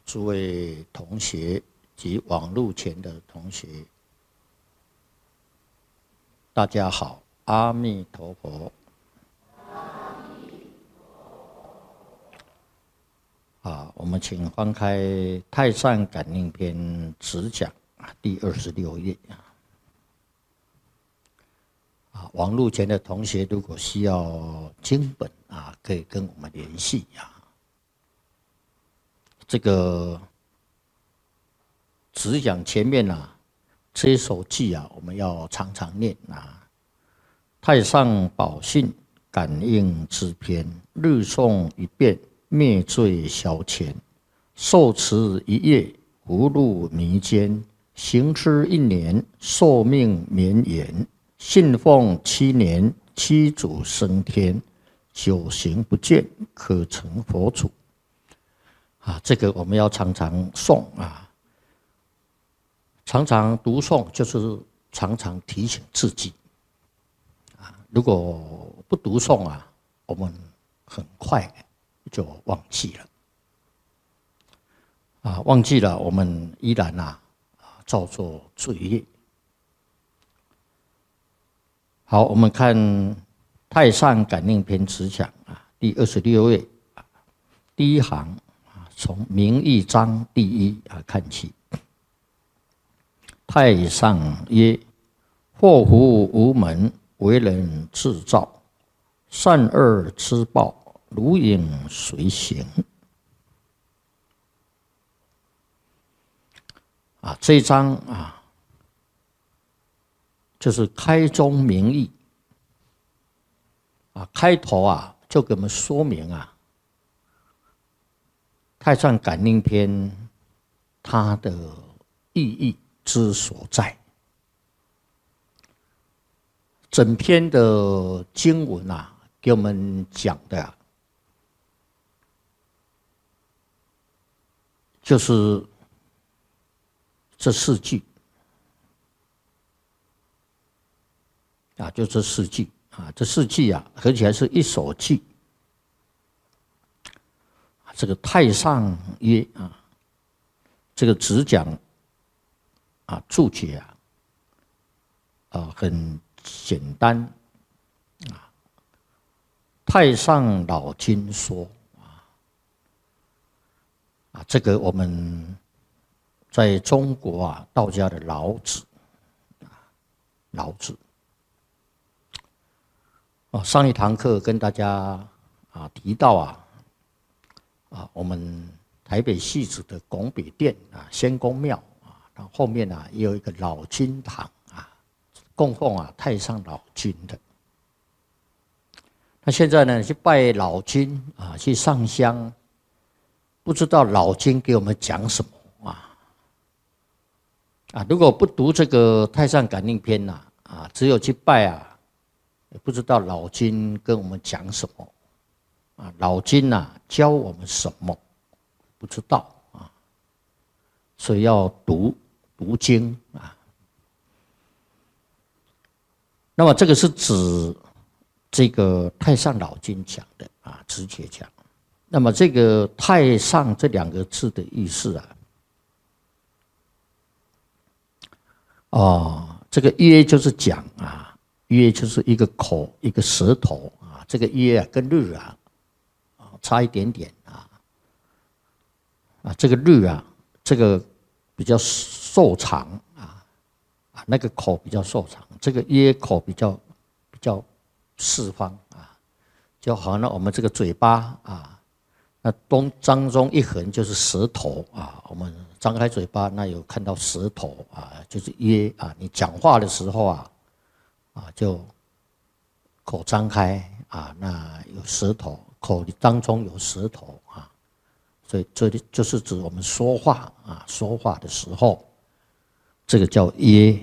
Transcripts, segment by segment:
诸位同学及网络前的同学，大家好，阿弥陀佛。我们请翻开《太上感应篇》直讲第26页。网络前的同学如果需要经本可以跟我们联系这个只讲前面这一首偈我们要常常念太上宝信感应之篇，日诵一遍，灭罪消遣，受持一夜，福禄弥坚，行持一年，寿命绵延，信奉7年，七祖升天，久行不见，可成佛主。这个我们要常常诵常常读诵，就是常常提醒自己如果不读诵我们很快就忘记了忘记了，我们依然造作罪业。好，我们看《太上感应篇》直讲第26页第一行从名义章第一看起。太上曰：祸福无门，为人自造，善恶之报，如影随形。这一章就是开宗明义开头就给我们说明太上感应篇它的意义之所在。整篇的经文给我们讲的就是这4句就这4句这4句合起来是一首偈。这个太上曰这个只讲注解很简单太上老君说这个我们在中国道家的老子上一堂课跟大家提到我们台北戏子的拱北殿仙公庙后面也有一个老君堂供奉太上老君的。那现在呢，去拜老君去上香，不知道老君给我们讲什么如果不读这个太上感应篇只有去拜也不知道老君跟我们讲什么老君教我们什么不知道所以要读经那么这个是指这个太上老君讲的直接讲。那么这个太上这2个字的意思这个曰就是讲曰就是一个口一个舌头这个曰跟日差一点点这个日这个比较瘦长那个口比较瘦长，这个曰口比较四方就好像我们这个嘴巴那当中一横就是舌头我们张开嘴巴那有看到舌头就是曰你讲话的时候就口张开那有舌头，口当中有舌头所以这里就是指我们说话说话的时候，这个叫曰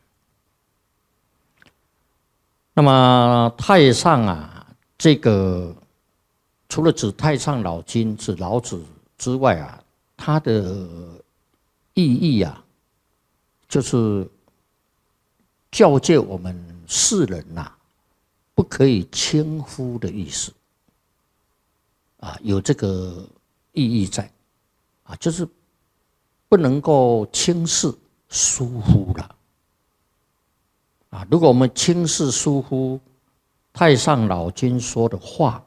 那么太上这个除了指太上老君指老子之外它的意义就是教诫我们世人不可以轻忽的意思有这个意义在就是不能够轻视疏忽了。如果我们轻视疏忽太上老君说的话，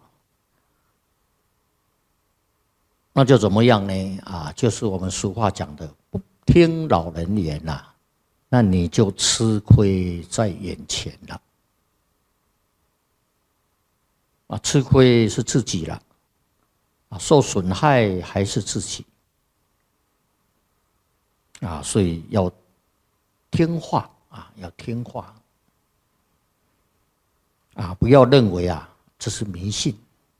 那就怎么样呢？就是我们俗话讲的，不听老人言那你就吃亏在眼前了。吃亏是自己了，受损害还是自己。所以要听话要听话不要认为这是迷信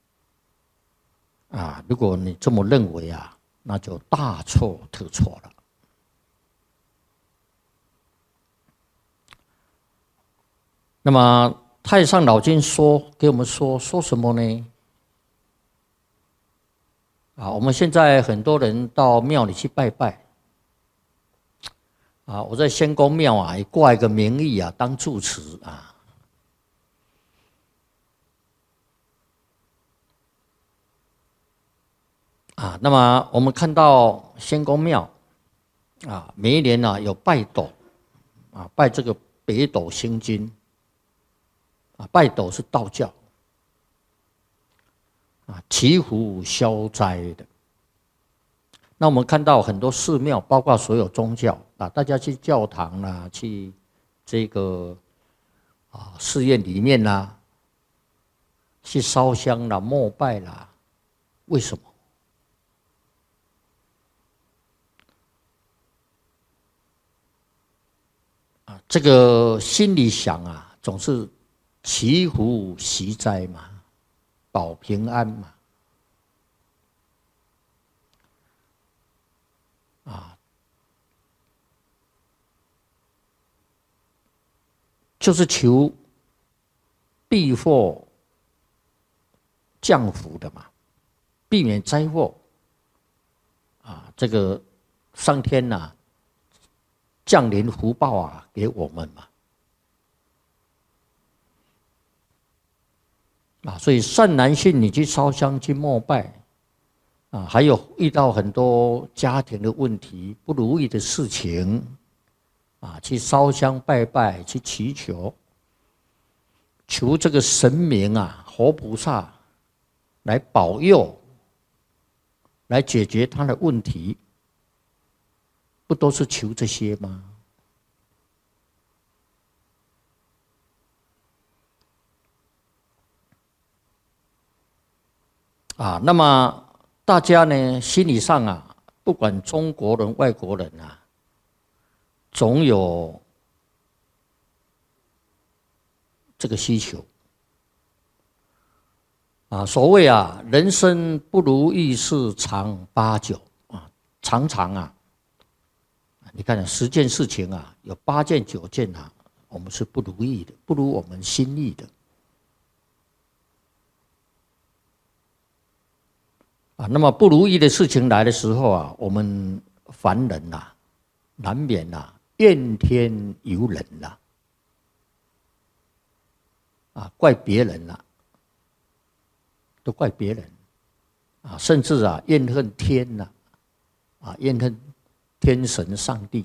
如果你这么认为那就大错特错了。那么太上老君给我们说什么呢？我们现在很多人到庙里去拜拜我在仙公庙也挂一个名义当住持那么我们看到仙公庙每一年有拜斗拜这个北斗星君拜斗是道教祈福消灾的。那我们看到很多寺庙，包括所有宗教大家去教堂去这个寺院里面去烧香膜拜为什么？这个心里想总是祈福息灾嘛，保平安嘛。就是求避祸降福的嘛，避免灾祸这个上天降临福报给我们嘛所以善男信女去烧香去膜拜还有遇到很多家庭的问题不如意的事情去烧香拜拜，去祈求，求这个神明活菩萨来保佑，来解决他的问题，不都是求这些吗？那么大家呢，心理上不管中国人、外国人总有这个需求所谓人生不如意事常八九常常你看10件事情有8件9件我们是不如意的，不如我们心意的那么不如意的事情来的时候我们凡人难免怨天尤人怪别人都怪别人甚至怨恨天怨恨天神上帝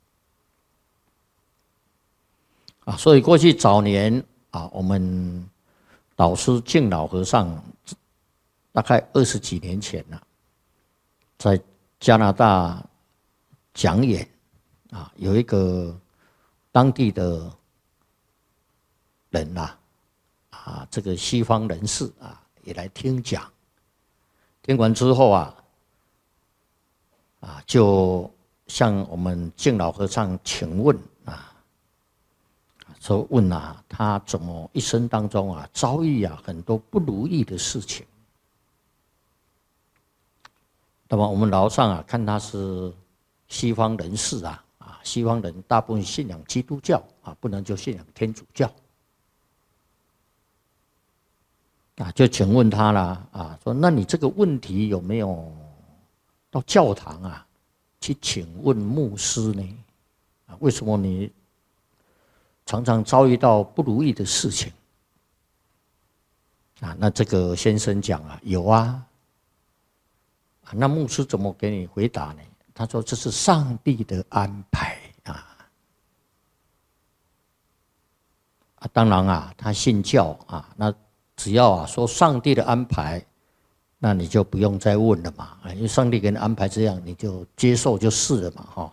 了所以过去早年我们导师净老和尚大概20几年前在加拿大讲演有一个当地的人这个西方人士也来听讲，听完之后就向我们净老和尚请问说问他怎么一生当中遭遇很多不如意的事情。那么我们老和尚看他是西方人士西方人大部分信仰基督教不能就信仰天主教就请问他了说那你这个问题有没有到教堂去请问牧师呢？为什么你常常遭遇到不如意的事情那这个先生讲有那牧师怎么给你回答呢？他说这是上帝的安排啊。当然啊，他信教啊，那只要说上帝的安排，那你就不用再问了嘛，因为上帝给你安排这样，你就接受就是了嘛，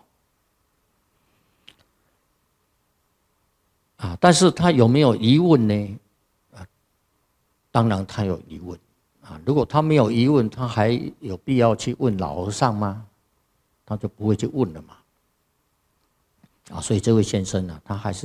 但是他有没有疑问呢？当然他有疑问啊。如果他没有疑问，他还有必要去问老和尚吗？他就不会去问了嘛。所以这位先生呢，他还是